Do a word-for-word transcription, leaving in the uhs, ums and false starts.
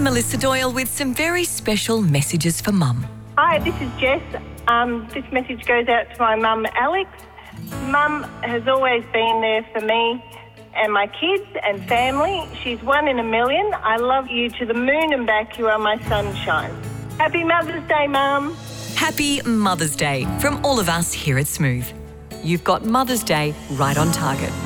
Melissa Doyle with some very special messages for Mum. Hi, this is Jess. Um, this message goes out to my mum, Alex. Mum has always been there for me and my kids and family. She's one in a million. I love you to the moon and back. You are my sunshine. Happy Mother's Day, Mum. Happy Mother's Day from all of us here at Smooth. You've got Mother's Day right on target.